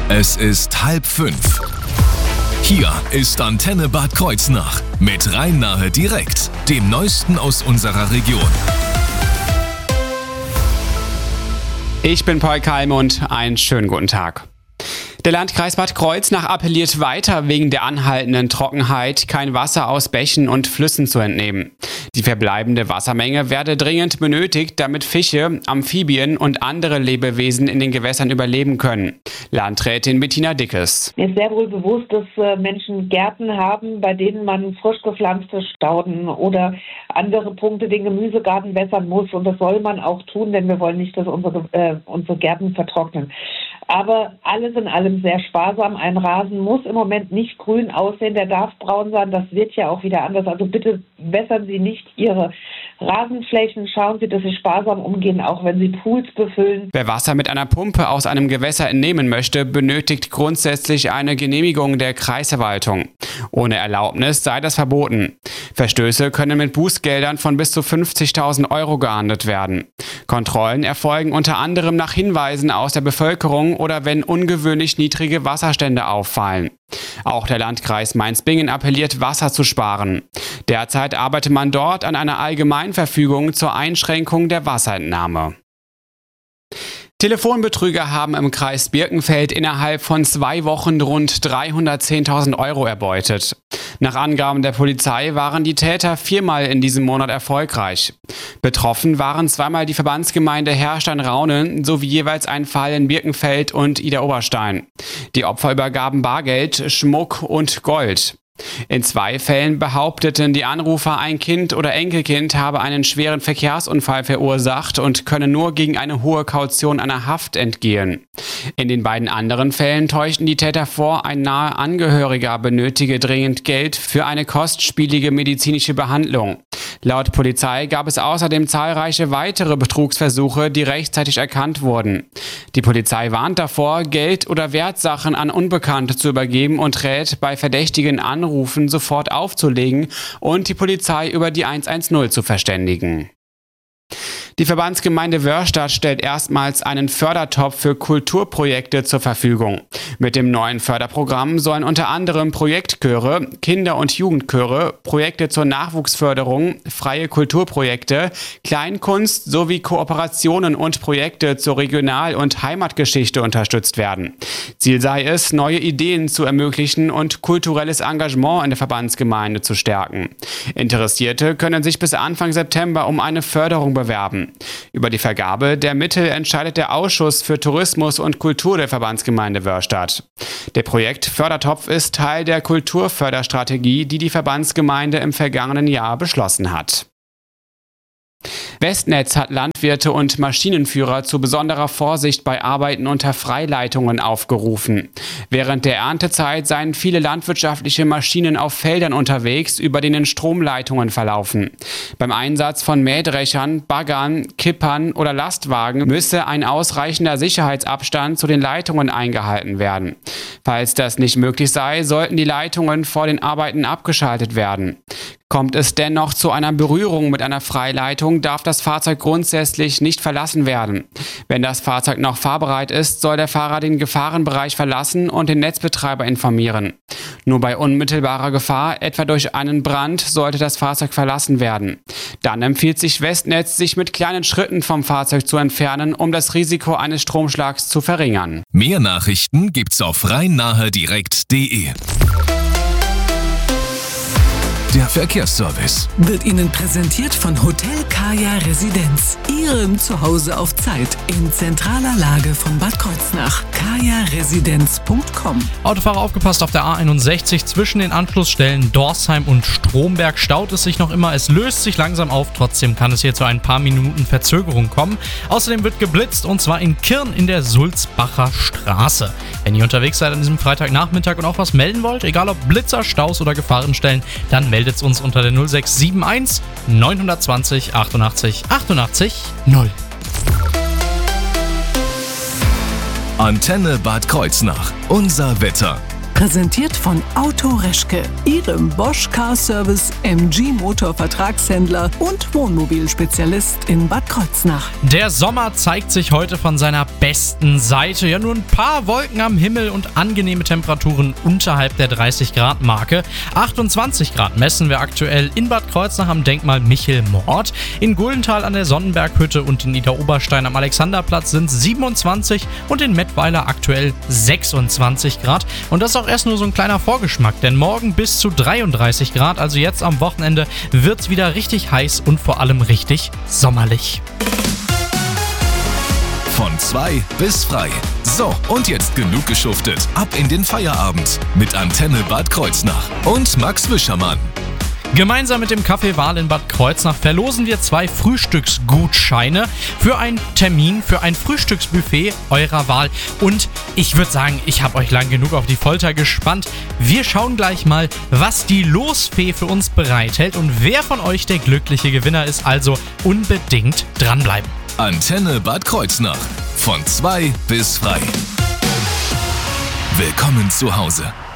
Es ist 4:30. Hier ist Antenne Bad Kreuznach mit Rhein-Nahe direkt, dem Neuesten aus unserer Region. Ich bin Paul Kalmund, einen schönen guten Tag. Der Landkreis Bad Kreuznach appelliert weiter, wegen der anhaltenden Trockenheit kein Wasser aus Bächen und Flüssen zu entnehmen. Die verbleibende Wassermenge werde dringend benötigt, damit Fische, Amphibien und andere Lebewesen in den Gewässern überleben können. Landrätin Bettina Dickes. Mir ist sehr wohl bewusst, dass Menschen Gärten haben, bei denen man frisch gepflanzte Stauden oder andere Punkte den Gemüsegarten wässern muss. Und das soll man auch tun, denn wir wollen nicht, dass unsere Gärten vertrocknen. Aber alles in allem sehr sparsam. Ein Rasen muss im Moment nicht grün aussehen, der darf braun sein. Das wird ja auch wieder anders. Also bitte wässern Sie nicht Ihre Rasenflächen. Schauen Sie, dass Sie sparsam umgehen, auch wenn Sie Pools befüllen. Wer Wasser mit einer Pumpe aus einem Gewässer entnehmen möchte, benötigt grundsätzlich eine Genehmigung der Kreisverwaltung. Ohne Erlaubnis sei das verboten. Verstöße können mit Bußgeldern von bis zu 50.000 Euro geahndet werden. Kontrollen erfolgen unter anderem nach Hinweisen aus der Bevölkerung oder wenn ungewöhnlich niedrige Wasserstände auffallen. Auch der Landkreis Mainz-Bingen appelliert, Wasser zu sparen. Derzeit arbeitet man dort an einer Allgemeinverfügung zur Einschränkung der Wasserentnahme. Telefonbetrüger haben im Kreis Birkenfeld innerhalb von 2 Wochen rund 310.000 Euro erbeutet. Nach Angaben der Polizei waren die Täter 4-mal in diesem Monat erfolgreich. Betroffen waren 2-mal die Verbandsgemeinde Herrstein-Raunen sowie jeweils ein Fall in Birkenfeld und Idar-Oberstein. Die Opfer übergaben Bargeld, Schmuck und Gold. In 2 Fällen behaupteten die Anrufer, ein Kind oder Enkelkind habe einen schweren Verkehrsunfall verursacht und könne nur gegen eine hohe Kaution einer Haft entgehen. In den beiden anderen Fällen täuschten die Täter vor, ein naher Angehöriger benötige dringend Geld für eine kostspielige medizinische Behandlung. Laut Polizei gab es außerdem zahlreiche weitere Betrugsversuche, die rechtzeitig erkannt wurden. Die Polizei warnt davor, Geld oder Wertsachen an Unbekannte zu übergeben und rät, bei verdächtigen Anrufen sofort aufzulegen und die Polizei über die 110 zu verständigen. Die Verbandsgemeinde Wörrstadt stellt erstmals einen Fördertopf für Kulturprojekte zur Verfügung. Mit dem neuen Förderprogramm sollen unter anderem Projektchöre, Kinder- und Jugendchöre, Projekte zur Nachwuchsförderung, freie Kulturprojekte, Kleinkunst sowie Kooperationen und Projekte zur Regional- und Heimatgeschichte unterstützt werden. Ziel sei es, neue Ideen zu ermöglichen und kulturelles Engagement in der Verbandsgemeinde zu stärken. Interessierte können sich bis Anfang September um eine Förderung bewerben. Über die Vergabe der Mittel entscheidet der Ausschuss für Tourismus und Kultur der Verbandsgemeinde Wörrstadt. Der Projekt Fördertopf ist Teil der Kulturförderstrategie, die die Verbandsgemeinde im vergangenen Jahr beschlossen hat. Westnetz hat Landwirte und Maschinenführer zu besonderer Vorsicht bei Arbeiten unter Freileitungen aufgerufen. Während der Erntezeit seien viele landwirtschaftliche Maschinen auf Feldern unterwegs, über denen Stromleitungen verlaufen. Beim Einsatz von Mähdrechern, Baggern, Kippern oder Lastwagen müsse ein ausreichender Sicherheitsabstand zu den Leitungen eingehalten werden. Falls das nicht möglich sei, sollten die Leitungen vor den Arbeiten abgeschaltet werden. Kommt es dennoch zu einer Berührung mit einer Freileitung, darf das Fahrzeug grundsätzlich nicht verlassen werden. Wenn das Fahrzeug noch fahrbereit ist, soll der Fahrer den Gefahrenbereich verlassen und den Netzbetreiber informieren. Nur bei unmittelbarer Gefahr, etwa durch einen Brand, sollte das Fahrzeug verlassen werden. Dann empfiehlt sich Westnetz, sich mit kleinen Schritten vom Fahrzeug zu entfernen, um das Risiko eines Stromschlags zu verringern. Mehr Nachrichten gibt's auf rhein-nahe-direkt.de. Der Verkehrsservice wird Ihnen präsentiert von Hotel Kaya Residenz. Ihrem Zuhause auf Zeit in zentraler Lage von Bad Kreuznach. kajaresidenz.com. Autofahrer aufgepasst auf der A61 zwischen den Anschlussstellen Dorsheim und Stromberg staut es sich noch immer. Es löst sich langsam auf, trotzdem kann es hier zu ein paar Minuten Verzögerung kommen. Außerdem wird geblitzt und zwar in Kirn in der Sulzbacher Straße. Wenn ihr unterwegs seid an diesem Freitagnachmittag und auch was melden wollt, egal ob Blitzer, Staus oder Gefahrenstellen, dann meldet uns unter der 0671 920 88 88 0. Antenne Bad Kreuznach. Unser Wetter. Präsentiert von Auto Reschke, Ihrem Bosch Car Service MG Motor Vertragshändler und Wohnmobilspezialist in Bad Kreuznach. Der Sommer zeigt sich heute von seiner besten Seite. Ja, nur ein paar Wolken am Himmel und angenehme Temperaturen unterhalb der 30-Grad-Marke. 28 Grad messen wir aktuell in Bad Kreuznach am Denkmal Michel-Mord. In Guldenthal an der Sonnenberghütte und in Niederoberstein am Alexanderplatz sind 27 und in Mettweiler aktuell 26 Grad. Und das ist auch erst nur so ein kleiner Vorgeschmack, denn morgen bis zu 33 Grad, also jetzt am Wochenende, wird es wieder richtig heiß und vor allem richtig sommerlich. Von 2 bis frei. So, und jetzt genug geschuftet. Ab in den Feierabend mit Antenne Bad Kreuznach und Max Wischermann. Gemeinsam mit dem Café Wahl in Bad Kreuznach verlosen wir 2 Frühstücksgutscheine für einen Termin, für ein Frühstücksbuffet eurer Wahl. Und ich würde sagen, ich habe euch lang genug auf die Folter gespannt. Wir schauen gleich mal, was die Losfee für uns bereithält und wer von euch der glückliche Gewinner ist. Also unbedingt dranbleiben. Antenne Bad Kreuznach. Von 2 bis frei. Willkommen zu Hause.